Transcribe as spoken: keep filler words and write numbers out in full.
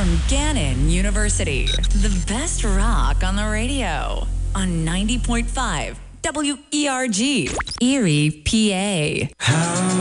from Gannon University. The best rock on the radio on ninety point five W E R G, Erie, P A. How